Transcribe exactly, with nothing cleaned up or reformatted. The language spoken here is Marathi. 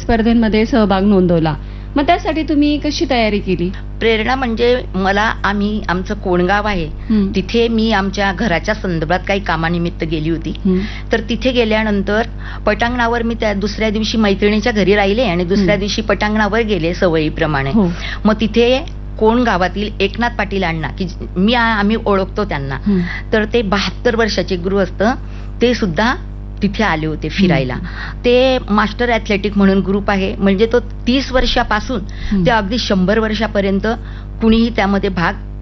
स्पर्धेमध्ये सहभाग नोंदवला. मग त्यासाठी तुम्ही कशी तयारी केली? प्रेरणा म्हणजे मला, आम्ही आमचं कोणगाव आहे, तिथे मी आमच्या घराच्या संदर्भात काही कामानिमित्त गेली होती. तर तिथे गेल्यानंतर पटांगणावर मी त्या दुसऱ्या दिवशी मैत्रिणीच्या घरी राहिले आणि दुसऱ्या दिवशी पटांगणावर गेले सवयीप्रमाणे. मग तिथे कोण गावातील एकनाथ पाटील अण्णा, की मी आम्ही ओळखतो त्यांना, तर ते बहात्तर वर्षाचे गृहस्थ, ते सुद्धा तिथे आले होते फिरायला. ते मास्टर ॲथलेटिक म्हणून ग्रुप आहे, म्हणजे तो तीस वर्षापासून ते अगदी शंभर वर्षापर्यंत कुणीही त्यामध्ये भाग